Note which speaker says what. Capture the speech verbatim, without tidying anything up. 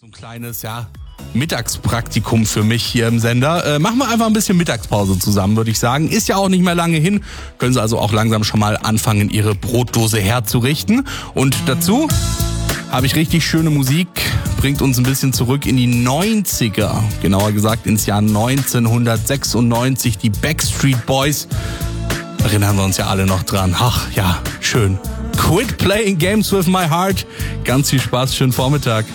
Speaker 1: So ein kleines, ja, Mittagspraktikum für mich hier im Sender. Äh, machen wir einfach ein bisschen Mittagspause zusammen, würde ich sagen. Ist ja auch nicht mehr lange hin. Können Sie also auch langsam schon mal anfangen, Ihre Brotdose herzurichten. Und dazu habe ich richtig schöne Musik. Bringt uns ein bisschen zurück in die neunziger. Genauer gesagt ins Jahr neunzehnhundertsechsundneunzig. Die Backstreet Boys. Erinnern wir uns ja alle noch dran. Ach ja, schön. Quit playing games with my heart. Ganz viel Spaß, schönen Vormittag.